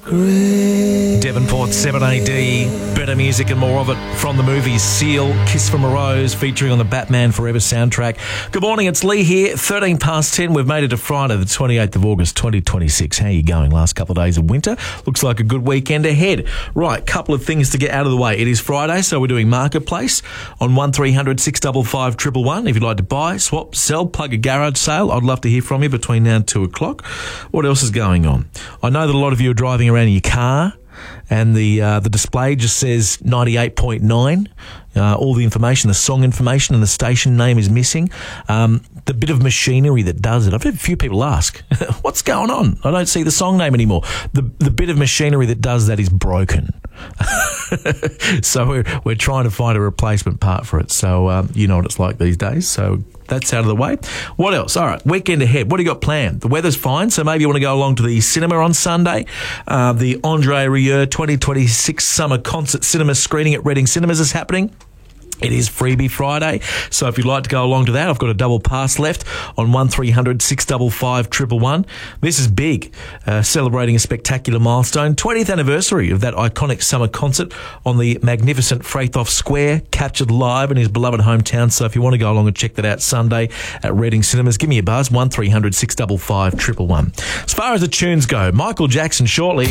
Devonport 7AD, better music and more of it from the movies Seal, Kiss from a Rose, featuring on the Batman Forever soundtrack. Good morning, it's Lee here, 13 past 10. We've made it to Friday, the 28th of August, 2026. How are you going? Last couple of days of winter. Looks like a good weekend ahead. Right, couple of things to get out of the way. It is Friday, so we're doing Marketplace on 1300 655 111. If you'd like to buy, swap, sell, plug a garage sale, I'd love to hear from you between now and 2 o'clock. What else is going on? I know that a lot of you are driving around in your car and the display just says 98.9. All the information, the song information and the station name is missing. The bit of machinery that does it, I've had a few people ask, what's going on? I don't see the song name anymore. The bit of machinery that does that is broken. So we're trying to find a replacement part for it. So you know what it's like these days. So that's out of the way. What else? All right, weekend ahead. What do you got planned? The weather's fine, so maybe you want to go along to the cinema on Sunday. The Andre Rieu 2026 Summer Concert Cinema screening at Reading Cinemas is happening. It is Freebie Friday, so if you'd like to go along to that, I've got a double pass left on 1300 655 111. This is big, celebrating a spectacular milestone, 20th anniversary of that iconic summer concert on the magnificent Fraythoff Square, captured live in his beloved hometown. So if you want to go along and check that out Sunday at Reading Cinemas, give me a buzz, 1300 655 111. As far as the tunes go, Michael Jackson shortly,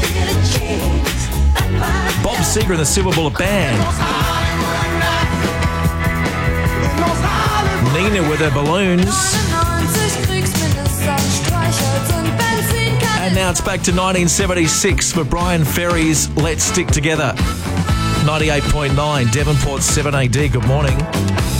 Bob Seger and the Silver Bullet Band, Nina with her balloons. And now it's back to 1976 for Brian Ferry's Let's Stick Together. 98.9 Devonport 7AD. Good morning.